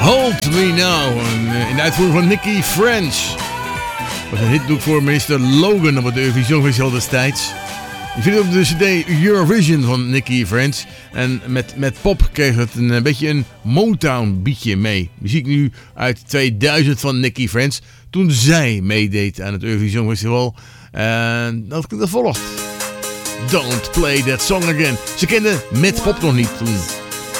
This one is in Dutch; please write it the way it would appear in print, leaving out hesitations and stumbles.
Hold Me Now, in de uitvoering van Nicky French. Dat was een hitdoek voor minister Logan op het Eurovision Festival destijds. Je vindt het op de cd Eurovision van Nicky French. En met pop kreeg het een beetje een Motown beatje mee. Muziek nu uit 2000 van Nicky French. Toen zij meedeed aan het Eurovision Festival. En dat volgt. Don't Play That Song Again. Ze kenden met pop nog niet toen.